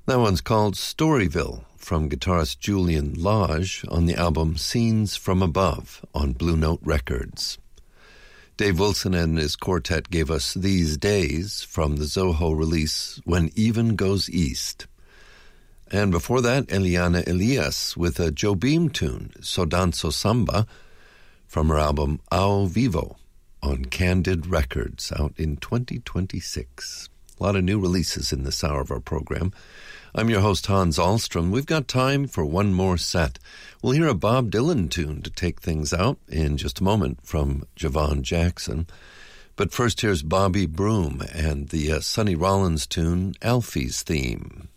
That one's called Storyville from guitarist Julian Lage on the album Scenes from Above on Blue Note Records. Dave Wilson and his quartet gave us These Days from the Zoho release When Even Goes East. And before that, Eliana Elias with a Joe Beam tune, So Danzo Samba, from her album Ao Vivo on Candid Records, out in 2026. A lot of new releases in this hour of our program. I'm your host, Hans Ahlstrom. We've got time for one more set. We'll hear a Bob Dylan tune to take things out in just a moment from Javon Jackson. But first, here's Bobby Broom and the Sonny Rollins tune, Alfie's Theme.